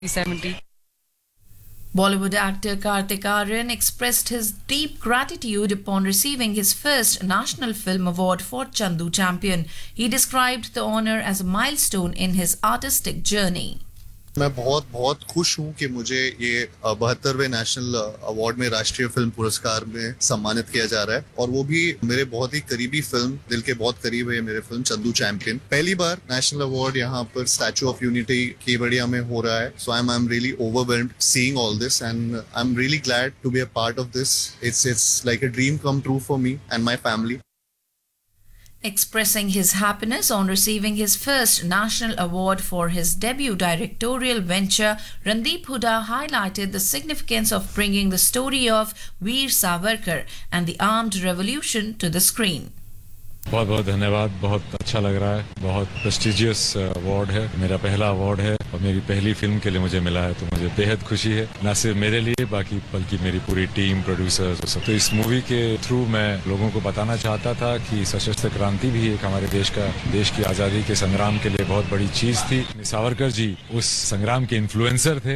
70. Bollywood actor Kartik Aaryan expressed his deep gratitude upon receiving his first National Film Award for Chandu Champion. He described the honor as a milestone in his artistic journey. मैं बहुत खुश हूं कि मुझे ये 72वें national award में राष्ट्रीय film पुरस्कार में सम्मानित किया जा रहा है और वो भी मेरे बहुत ही करीबी फिल्म, दिल के बहुत करीब है मेरे फिल्म चंदू चैंपियन। पहली बार नेशनल अवार्ड यहाँ पर स्टैचू ऑफ यूनिटी केवड़िया में हो रहा है। सो I am really overwhelmed seeing all this and I am really glad to be a part of this. It's like a dream come true for me and my family. Expressing his happiness on receiving his first national award for his debut directorial venture, Randeep Hooda highlighted the significance of bringing the story of Veer Savarkar and the armed revolution to the screen. बहुत बहुत धन्यवाद। बहुत अच्छा लग रहा है। बहुत prestigious award है, मेरा पहला अवार्ड है और मेरी पहली फिल्म के लिए मुझे मिला है, तो मुझे बेहद खुशी है, न सिर्फ मेरे लिए बल्कि मेरी पूरी टीम, प्रोड्यूसर्स और सब। तो इस मूवी के थ्रू मैं लोगों को बताना चाहता था कि सशस्त्र क्रांति भी एक हमारे देश की आज़ादी के संग्राम के लिए बहुत बड़ी चीज थी। सावरकर जी उस संग्राम के इन्फ्लुएंसर थे।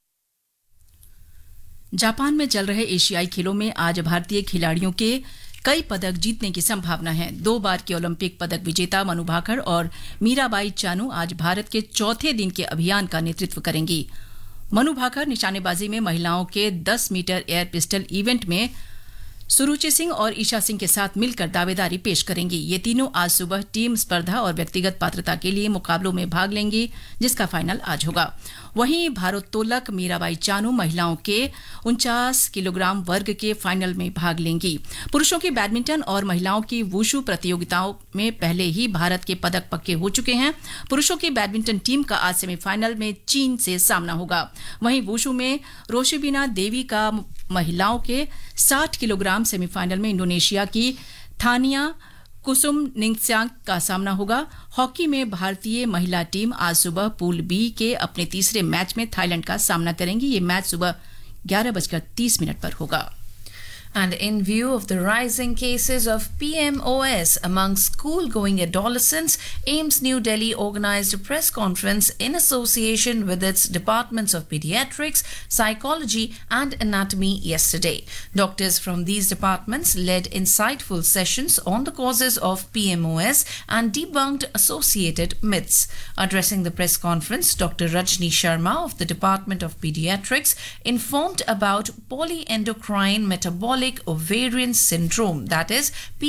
जापान में चल रहे एशियाई खेलों में आज भारतीय खिलाड़ियों के कई पदक जीतने की संभावना है। 2 बार के ओलंपिक पदक विजेता मनु भाकर और मीराबाई चानू आज भारत के चौथे दिन के अभियान का नेतृत्व करेंगी। मनु भाकर निशानेबाजी में महिलाओं के 10 मीटर एयर पिस्टल इवेंट में सुरुचि सिंह और ईशा सिंह के साथ मिलकर दावेदारी पेश करेंगी। ये तीनों आज सुबह टीम स्पर्धा और व्यक्तिगत पात्रता के लिए मुकाबलों में भाग लेंगी, जिसका फाइनल आज होगा। वहीं भारोत्तोलक मीराबाई चानू महिलाओं के 49 किलोग्राम वर्ग के फाइनल में भाग लेंगी। पुरुषों की बैडमिंटन और महिलाओं की वुशु प्रतियोगिताओं में पहले ही भारत के पदक पक्के हो चुके हैं। पुरुषों की बैडमिंटन टीम का आज सेमीफाइनल में चीन से सामना होगा। वहीं वुशु में रोशिबिना देवी का महिलाओं के 60 किलोग्राम सेमीफाइनल में इंडोनेशिया की थानिया कुसुम निंगस्यांग का सामना होगा। हॉकी में भारतीय महिला टीम आज सुबह पूल बी के अपने तीसरे मैच में थाईलैंड का सामना करेंगी। ये मैच सुबह 11:30 पर होगा। And in view of the rising cases of PMOS among school-going adolescents, AIIMS New Delhi organized a press conference in association with its departments of pediatrics, psychology and anatomy yesterday. Doctors from these departments led insightful sessions on the causes of PMOS and debunked associated myths. Addressing the press conference, Dr. Rajni Sharma of the Department of Pediatrics informed about polyendocrine metabolic ovarian syndrome, that is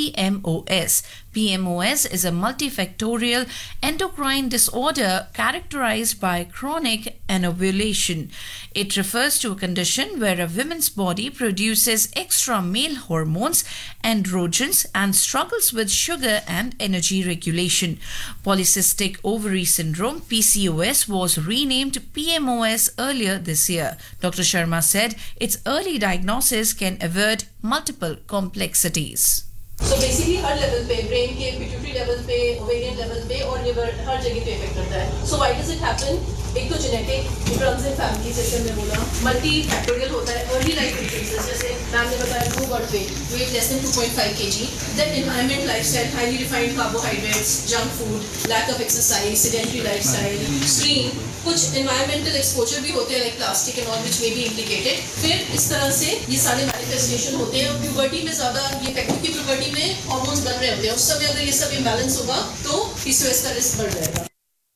PMOS. PMOS is a multifactorial endocrine disorder characterized by chronic anovulation. It refers to a condition where a woman's body produces extra male hormones, androgens, and struggles with sugar and energy regulation. Polycystic ovary syndrome, PCOS, was renamed PMOS earlier this year. Dr. Sharma said its early diagnosis can avert multiple complexities. So basically her level पे, brain के pituitary level पे, ovarian level पे और liver हर जगह पे effect करता है। So why does it happen? एक तो genetic, it runs in family जैसे हमने बोला, मल्टी फैक्टोरियल होता है, अर्ली लाइफ डिफरेंसेस जैसे मैम ने बताया low birth weight less than 2.5 kg, then environment, lifestyle, highly refined carbohydrates, junk food, lack of exercise, sedentary lifestyle, screen, कुछ environmental exposure भी होते हैं like plastic and all which may be इम्प्लिकेटेड। फिर इस तरह से ये सारे मैनिफेस्टेशन होते हैं और प्यूबर्टी में ज्यादा ये क्योंकि प्यूबर्टी में हार्मोन्स बन रहे होते हैं, उस समय अगर ये सब इम्बैलेंस होगा तो पीसीओएस का रिस्क बढ़ जाएगा।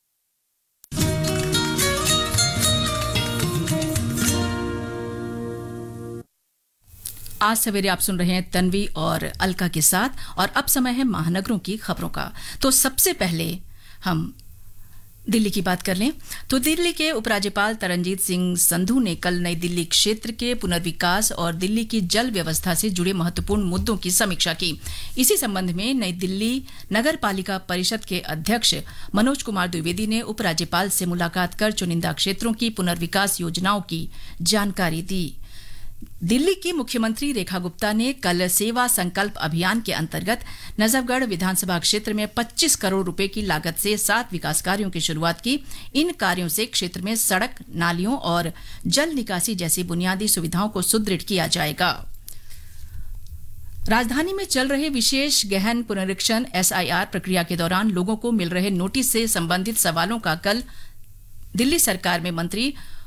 आज सवेरे आप सुन रहे हैं तन्वी और अलका के साथ और अब समय है महानगरों की खबरों का। तो सबसे पहले हम दिल्ली की बात कर लें तो दिल्ली के उपराज्यपाल तरनजीत सिंह संधू ने कल नई दिल्ली क्षेत्र के पुनर्विकास और दिल्ली की जल व्यवस्था से जुड़े महत्वपूर्ण मुद्दों की समीक्षा की। इसी संबंध में नई दिल्ली नगर पालिका परिषद के अध्यक्ष मनोज कुमार द्विवेदी ने उपराज्यपाल से मुलाकात कर चुनिंदा क्षेत्रों की पुनर्विकास योजनाओं की जानकारी दी। दिल्ली की मुख्यमंत्री रेखा गुप्ता ने कल सेवा संकल्प अभियान के अंतर्गत नजफगढ़ विधानसभा क्षेत्र में 25 करोड़ रुपए की लागत से 7 विकास कार्यों की शुरुआत की। इन कार्यों से क्षेत्र में सड़क, नालियों और जल निकासी जैसी बुनियादी सुविधाओं को सुदृढ़ किया जाएगा। राजधानी में चल रहे विशेष गहन पुनरीक्षण SIR प्रक्रिया के दौरान लोगों को मिल रहे नोटिस से संबंधित सवालों का कल दिल्ली सरकार में मंत्री